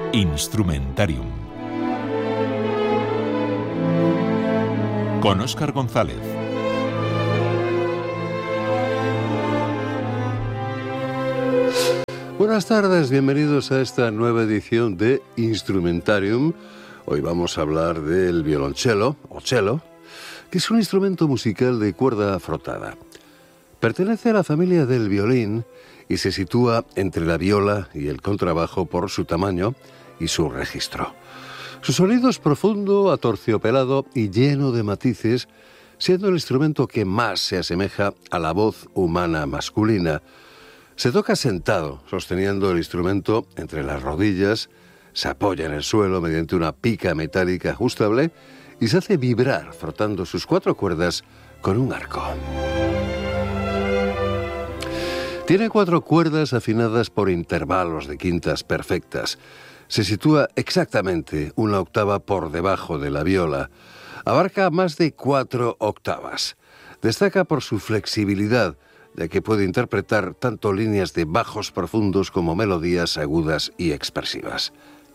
Instrumentarium con Óscar González. Buenas tardes, bienvenidos a esta nueva edición de Instrumentarium. Hoy vamos a hablar del violonchelo, o cello, que es un instrumento musical de cuerda frotada. Pertenece a la familia del violín y se sitúa entre la viola y el contrabajo por su tamaño y su registro. Su sonido es profundo, atorciopelado y lleno de matices, siendo el instrumento que más se asemeja a la voz humana masculina. Se toca sentado, sosteniendo el instrumento entre las rodillas, se apoya en el suelo mediante una pica metálica ajustable y se hace vibrar frotando sus 4 cuerdas con un arco. Tiene 4 cuerdas afinadas por intervalos de quintas perfectas. Se sitúa exactamente una octava por debajo de la viola. Abarca más de 4 octavas. Destaca por su flexibilidad, ya que puede interpretar tanto líneas de bajos profundos como melodías agudas y expresivas.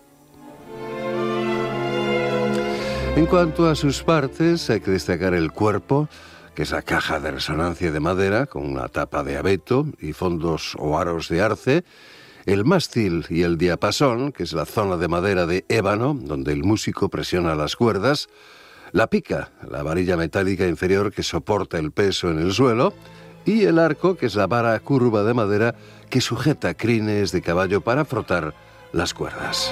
En cuanto a sus partes, hay que destacar el cuerpo, que es la caja de resonancia de madera con una tapa de abeto y fondos o aros de arce, el mástil y el diapasón, que es la zona de madera de ébano, donde el músico presiona las cuerdas, la pica, la varilla metálica inferior que soporta el peso en el suelo, y el arco, que es la vara curva de madera que sujeta crines de caballo para frotar las cuerdas.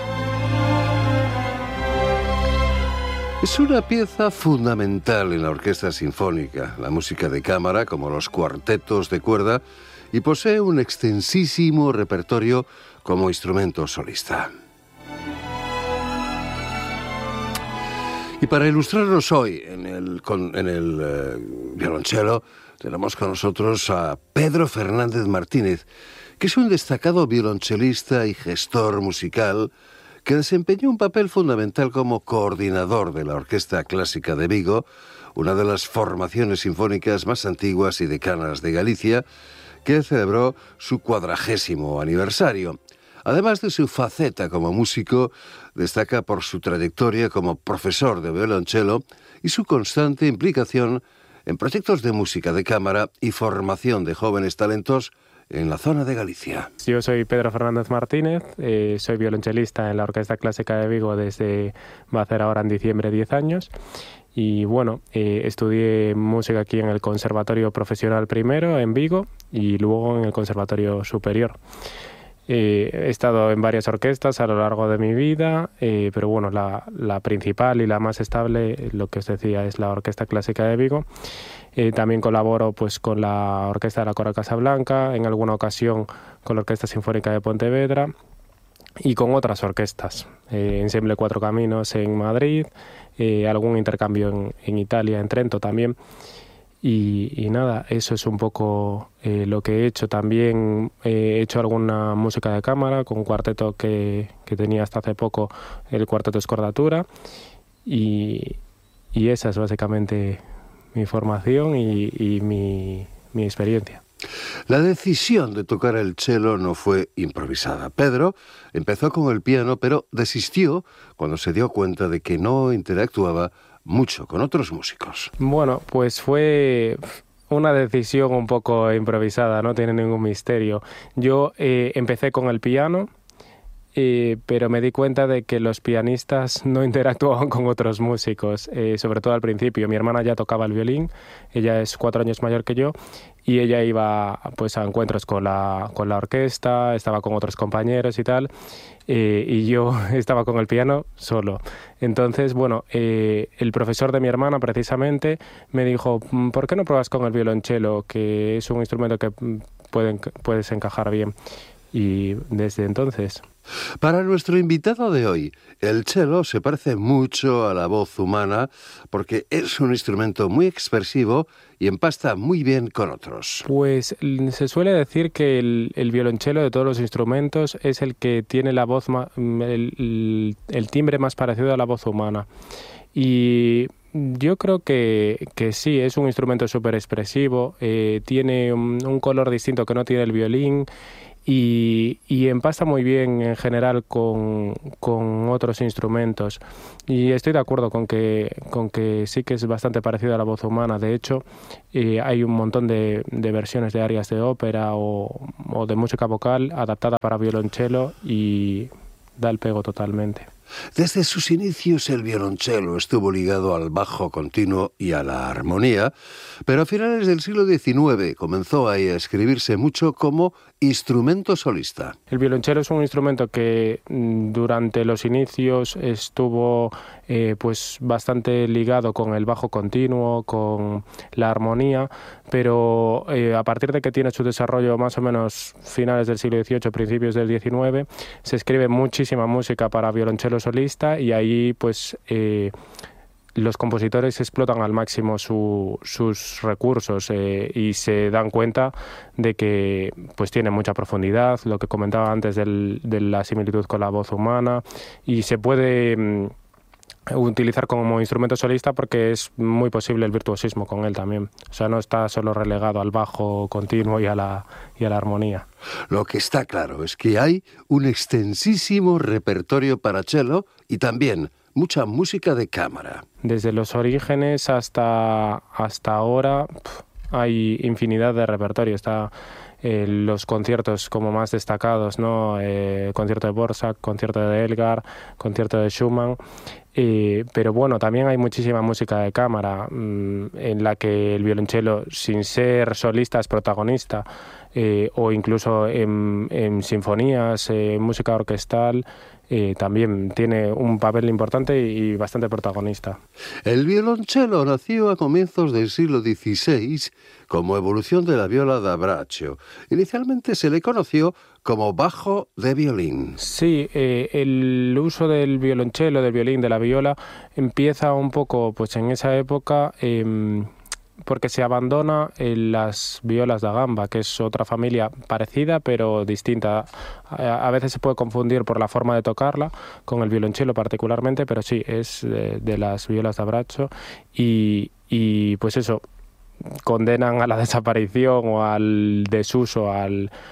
Es una pieza fundamental en la orquesta sinfónica, la música de cámara, como los cuartetos de cuerda, y posee un extensísimo repertorio como instrumento solista. Y para ilustrarnos hoy en el violonchelo, tenemos con nosotros a Pedro Fernández Martínez, que es un destacado violonchelista y gestor musical que desempeñó un papel fundamental como coordinador de la Orquesta Clásica de Vigo, una de las formaciones sinfónicas más antiguas y decanas de Galicia, que celebró su 40º aniversario. Además de su faceta como músico, destaca por su trayectoria como profesor de violonchelo y su constante implicación en proyectos de música de cámara y formación de jóvenes talentos en la zona de Galicia. Yo soy Pedro Fernández Martínez, soy violonchelista en la Orquesta Clásica de Vigo va a ser ahora en diciembre 10 años. Y bueno, estudié música aquí en el Conservatorio Profesional primero, en Vigo, y luego en el Conservatorio Superior. He estado en varias orquestas a lo largo de mi vida, pero bueno, la principal y la más estable, lo que os decía, es la Orquesta Clásica de Vigo. También colaboro pues con la Orquesta de la Coral Casablanca, en alguna ocasión con la Orquesta Sinfónica de Pontevedra y con otras orquestas, Ensemble Cuatro Caminos en Madrid, algún intercambio en Italia, en Trento también. Y nada, eso es un poco lo que he hecho. También he hecho alguna música de cámara con un cuarteto que tenía hasta hace poco, el Cuarteto Scordatura, y esa es básicamente mi formación y mi experiencia. La decisión de tocar el cello no fue improvisada. Pedro empezó con el piano, pero desistió cuando se dio cuenta de que no interactuaba mucho con otros músicos. Bueno, pues fue una decisión un poco improvisada, no tiene ningún misterio. Yo empecé con el piano, pero me di cuenta de que los pianistas no interactuaban con otros músicos, sobre todo al principio. Mi hermana ya tocaba el violín, ella es 4 años mayor que yo, y ella iba pues a encuentros con la orquesta, estaba con otros compañeros y tal, y yo estaba con el piano solo. Entonces, bueno, el profesor de mi hermana precisamente me dijo, ¿por qué no pruebas con el violonchelo, que es un instrumento que puedes encajar bien? Y desde entonces... Para nuestro invitado de hoy, el cello se parece mucho a la voz humana porque es un instrumento muy expresivo y empasta muy bien con otros. Pues se suele decir que el violonchelo de todos los instrumentos es el que tiene la voz el timbre más parecido a la voz humana. Y yo creo que sí, es un instrumento súper expresivo, tiene un color distinto que no tiene el violín. y empasta muy bien en general con otros instrumentos. Y estoy de acuerdo con que sí que es bastante parecido a la voz humana. De hecho, hay un montón de versiones de arias de ópera o de música vocal adaptada para violonchelo y da el pego totalmente. Desde sus inicios el violonchelo estuvo ligado al bajo continuo y a la armonía, pero a finales del siglo XIX comenzó a escribirse mucho como instrumento solista. El violonchelo es un instrumento que durante los inicios estuvo pues bastante ligado con el bajo continuo, con la armonía, pero a partir de que tiene su desarrollo más o menos finales del siglo XVIII, principios del XIX, se escribe muchísima música para violonchelo solista y ahí pues los compositores explotan al máximo sus recursos y se dan cuenta de que pues tiene mucha profundidad, lo que comentaba antes de la similitud con la voz humana, y se puede utilizar como instrumento solista porque es muy posible el virtuosismo con él también. O sea, no está solo relegado al bajo continuo y a la armonía. Lo que está claro es que hay un extensísimo repertorio para cello y también mucha música de cámara. Desde los orígenes hasta ahora hay infinidad de repertorio. Está los conciertos como más destacados, ¿no? Concierto de Dvořák, concierto de Elgar, concierto de Schumann. Pero bueno, también hay muchísima música de cámara en la que el violonchelo, sin ser solista, es protagonista, o incluso en sinfonías, música orquestal, también tiene un papel importante y bastante protagonista. El violonchelo nació a comienzos del siglo XVI como evolución de la viola da braccio. Inicialmente se le conoció como bajo de violín. Sí, el uso del violonchelo, del violín, de la viola empieza un poco pues en esa época porque se abandona las violas da gamba, que es otra familia parecida pero distinta. A veces se puede confundir por la forma de tocarla con el violonchelo particularmente, pero sí, es de las violas da braccio y pues eso, condenan a la desaparición o al desuso a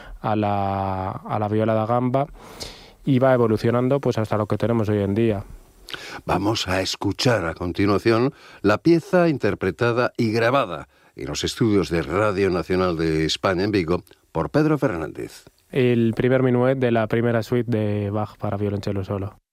la viola da gamba y va evolucionando pues hasta lo que tenemos hoy en día. Vamos a escuchar a continuación la pieza interpretada y grabada en los estudios de Radio Nacional de España en Vigo por Pedro Fernández. El primer minuet de la primera suite de Bach para violonchelo solo.